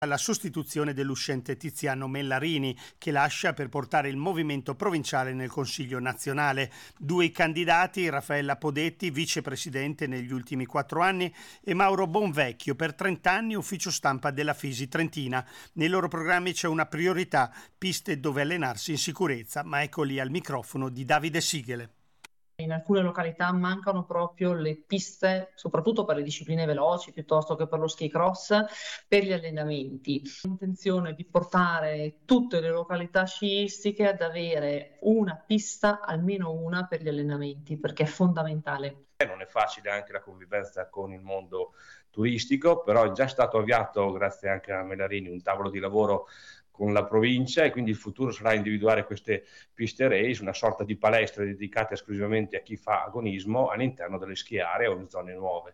alla sostituzione dell'uscente Tiziano Mellarini, che lascia per portare il movimento provinciale nel Consiglio nazionale. Due i candidati, Raffaella Podetti, vicepresidente negli ultimi 4 anni, e Mauro Bonvecchio, per 30 anni ufficio stampa della Fisi Trentina. Nei loro programmi c'è una priorità: piste dove allenarsi in sicurezza, ma ecco lì al microfono di Davide Sigele. In alcune località mancano proprio le piste, soprattutto per le discipline veloci piuttosto che per lo ski cross, per gli allenamenti. L'intenzione di portare tutte le località sciistiche ad avere una pista, almeno una, per gli allenamenti, perché è fondamentale. Non è facile anche la convivenza con il mondo turistico, però è già stato avviato, grazie anche a Mellarini, un tavolo di lavoro con la provincia, e quindi il futuro sarà individuare queste piste race, una sorta di palestre dedicate esclusivamente a chi fa agonismo all'interno delle ski aree o in zone nuove.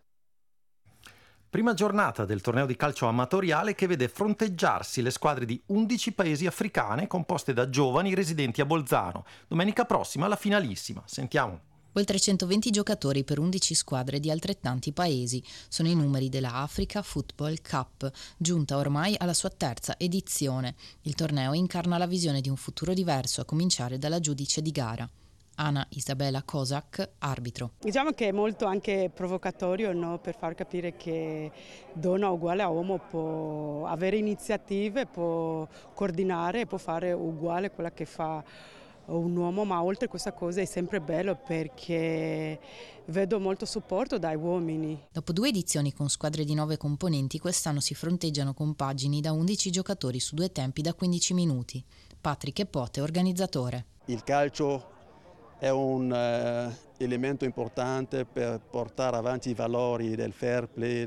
Prima giornata del torneo di calcio amatoriale che vede fronteggiarsi le squadre di 11 paesi africane composte da giovani residenti a Bolzano. Domenica prossima la finalissima. Sentiamo. Oltre 120 giocatori per 11 squadre di altrettanti paesi. Sono i numeri della Africa Football Cup, giunta ormai alla sua terza edizione. Il torneo incarna la visione di un futuro diverso, a cominciare dalla giudice di gara. Anna Isabella Kozak, arbitro. Diciamo che è molto anche provocatorio, no? Per far capire che donna uguale a uomo può avere iniziative, può coordinare, può fare uguale quella che fa un uomo, ma oltre a questa cosa è sempre bello perché vedo molto supporto dai uomini. Dopo 2 edizioni con squadre di 9 componenti, quest'anno si fronteggiano compagini da 11 giocatori su 2 tempi da 15 minuti. Patrick Epote, organizzatore. Il calcio è un elemento importante per portare avanti i valori del fair play,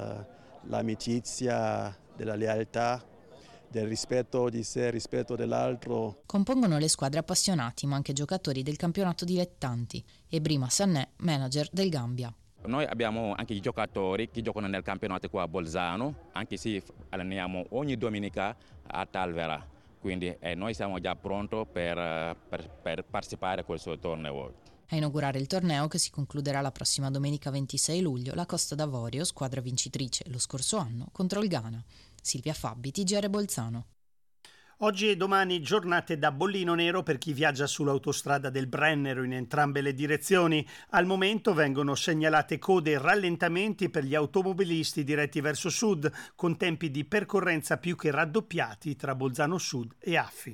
dell'amicizia, della lealtà, del rispetto di sé, rispetto dell'altro. Compongono le squadre appassionati, ma anche giocatori del campionato dilettanti. E Brima Sannè, manager del Gambia. Noi abbiamo anche i giocatori che giocano nel campionato qua a Bolzano, anche se alleniamo ogni domenica a Talvera. Quindi noi siamo già pronti per partecipare a questo torneo. A inaugurare il torneo, che si concluderà la prossima domenica 26 luglio, la Costa d'Avorio, squadra vincitrice lo scorso anno contro il Ghana. Silvia Fabbi, TGR Bolzano. Oggi e domani giornate da bollino nero per chi viaggia sull'autostrada del Brennero in entrambe le direzioni. Al momento vengono segnalate code e rallentamenti per gli automobilisti diretti verso sud, con tempi di percorrenza più che raddoppiati tra Bolzano Sud e Affi.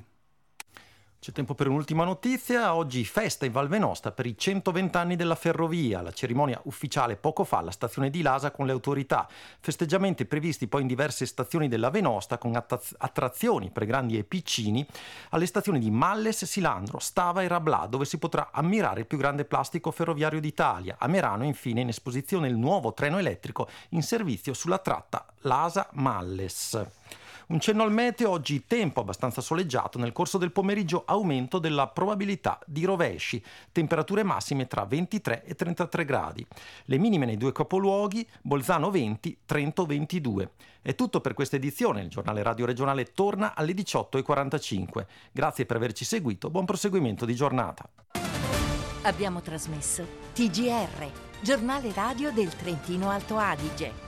C'è tempo per un'ultima notizia. Oggi festa in Val Venosta per i 120 anni della ferrovia. La cerimonia ufficiale poco fa alla stazione di Lasa con le autorità. Festeggiamenti previsti poi in diverse stazioni della Venosta con attrazioni per grandi e piccini alle stazioni di Malles, Silandro, Stava e Rablà, dove si potrà ammirare il più grande plastico ferroviario d'Italia. A Merano infine in esposizione il nuovo treno elettrico in servizio sulla tratta Lasa-Malles. Un cenno al meteo, oggi tempo abbastanza soleggiato, nel corso del pomeriggio aumento della probabilità di rovesci, temperature massime tra 23 e 33 gradi. Le minime nei 2 capoluoghi, Bolzano 20, Trento 22. È tutto per questa edizione, il giornale radio regionale torna alle 18:45. Grazie per averci seguito, buon proseguimento di giornata. Abbiamo trasmesso TGR, giornale radio del Trentino Alto Adige.